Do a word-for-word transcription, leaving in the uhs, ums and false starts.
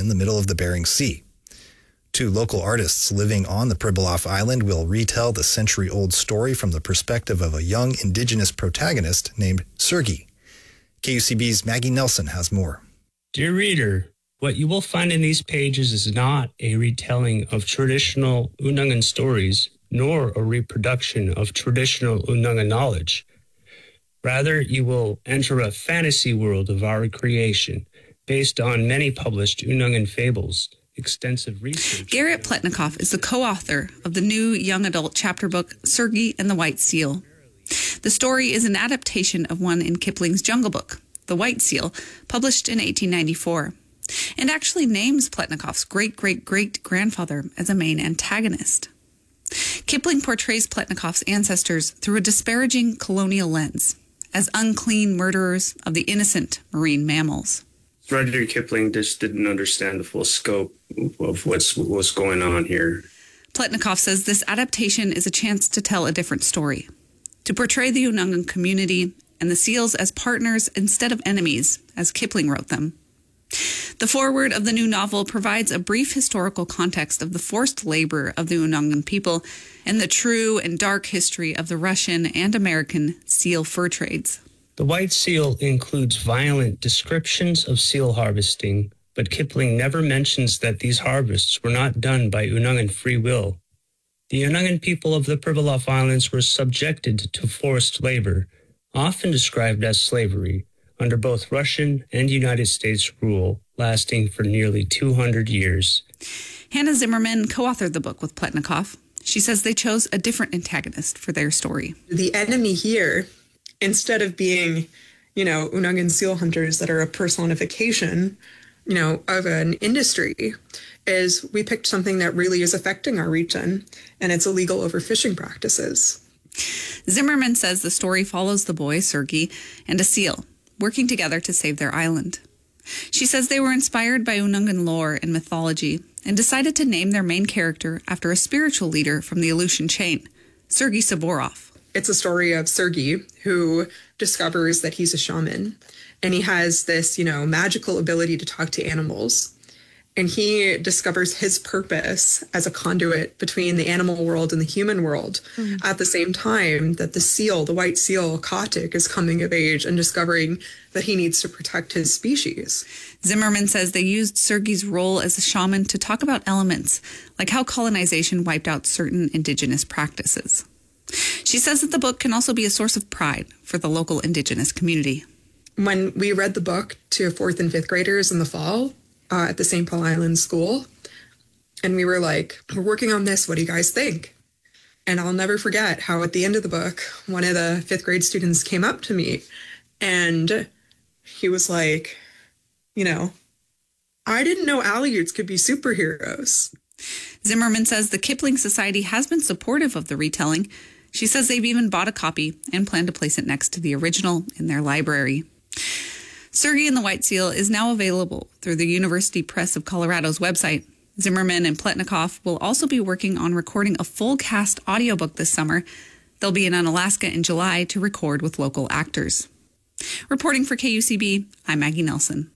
in the middle of the Bering Sea. Two local artists living on the Pribilof Island will retell the century-old story from the perspective of a young indigenous protagonist named Sergei. K U C B's Maggie Nelson has more. Dear reader, what you will find in these pages is not a retelling of traditional Unangan stories, nor a reproduction of traditional Unangan knowledge. Rather, you will enter a fantasy world of our creation, based on many published Unangan fables. Extensive research. Garrett Pletnikoff is the co-author of the new young adult chapter book, Sergei and the White Seal. The story is an adaptation of one in Kipling's Jungle Book, The White Seal, published in eighteen ninety-four, and actually names Pletnikoff's great-great-great-grandfather as a main antagonist. Kipling portrays Pletnikoff's ancestors through a disparaging colonial lens, as unclean murderers of the innocent marine mammals. Rudyard Kipling just didn't understand the full scope of what's what's going on here. Pletnikoff says this adaptation is a chance to tell a different story, to portray the Unangan community and the seals as partners instead of enemies, as Kipling wrote them. The foreword of the new novel provides a brief historical context of the forced labor of the Unangan people and the true and dark history of the Russian and American seal fur trades. The White Seal includes violent descriptions of seal harvesting, but Kipling never mentions that these harvests were not done by Unangan free will. The Unangan people of the Pribilof Islands were subjected to forced labor, often described as slavery, under both Russian and United States rule, lasting for nearly two hundred years. Hannah Zimmerman co-authored the book with Pletnikoff. She says they chose a different antagonist for their story. The enemy here, instead of being, you know, Unangan seal hunters that are a personification, you know, of an industry, is we picked something that really is affecting our region, and it's illegal overfishing practices. Zimmerman says the story follows the boy, Sergei, and a seal, working together to save their island. She says they were inspired by Unangan lore and mythology and decided to name their main character after a spiritual leader from the Aleutian chain, Sergei Saborov. It's a story of Sergei, who discovers that he's a shaman, and he has this, you know, magical ability to talk to animals. And he discovers his purpose as a conduit between the animal world and the human world, mm-hmm. at the same time that the seal, the white seal, Katik, is coming of age and discovering that he needs to protect his species. Zimmerman says they used Sergei's role as a shaman to talk about elements, like how colonization wiped out certain indigenous practices. She says that the book can also be a source of pride for the local indigenous community. When we read the book to fourth and fifth graders in the fall uh, at the Saint Paul Island School, and we were like, we're working on this, what do you guys think? And I'll never forget how at the end of the book, one of the fifth grade students came up to me and he was like, you know, I didn't know alligators could be superheroes. Zimmerman says the Kipling Society has been supportive of the retelling. She says they've even bought a copy and plan to place it next to the original in their library. Sergei and the White Seal is now available through the University Press of Colorado's website. Zimmerman and Pletnikoff will also be working on recording a full cast audiobook this summer. They'll be in Unalaska in July to record with local actors. Reporting for K U C B, I'm Maggie Nelson.